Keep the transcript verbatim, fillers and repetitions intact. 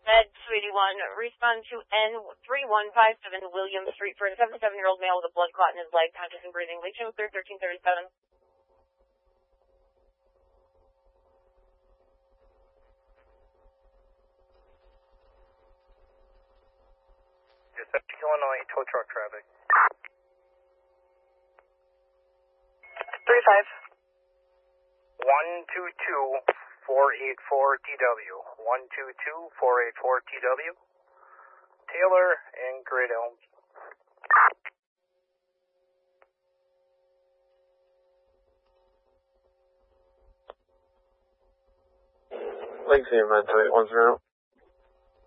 Med two eighty-one, respond to N three one five seven William Street for a seventy-seven-year-old male with a blood clot in his leg, conscious and breathing. Legion clear thirteen thirty-seven. Illinois, tow truck traffic. three five. one two two, four eight four T W. one two two, four eight four T W. Taylor and Great Elms. Lakeside, Med two eight one zero.